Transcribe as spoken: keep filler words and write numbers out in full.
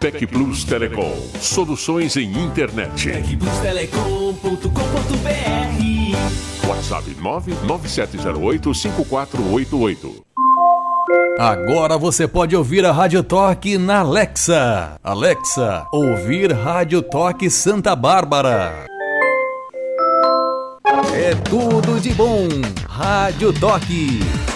Tec Plus Telecom, soluções em internet. tec plus telecom ponto com ponto br. WhatsApp nove nove sete zero oito cinco quatro oito oito. Agora você pode ouvir a Rádio Toque na Alexa. Alexa, ouvir Rádio Toque Santa Bárbara. É tudo de bom. Rádio Toque.